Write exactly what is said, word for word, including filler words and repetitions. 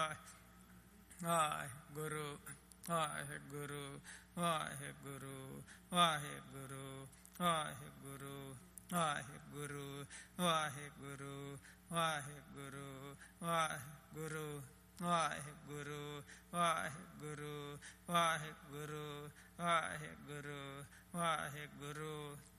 Waheguru Waheguru Waheguru Waheguru Waheguru Waheguru Waheguru Waheguru Waheguru Waheguru Waheguru Waheguru Waheguru Waheguru